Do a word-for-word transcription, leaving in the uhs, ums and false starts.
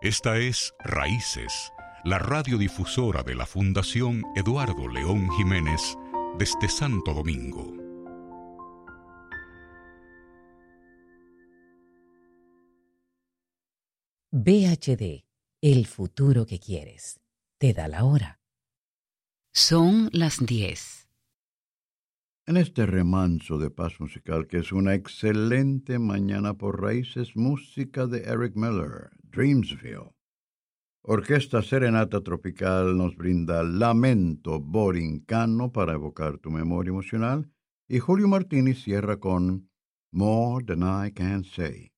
Esta es Raíces, la radiodifusora de la Fundación Eduardo León Jiménez desde Santo Domingo. V H D, el futuro que quieres. Te da la hora. Son las diez. En este remanso de paz musical, que es una excelente mañana por Raíces, música de Eric Miller, Dreamsville. Orquesta Serenata Tropical nos brinda Lamento Borincano para evocar tu memoria emocional, y Julio Martínez cierra con More Than I Can Say.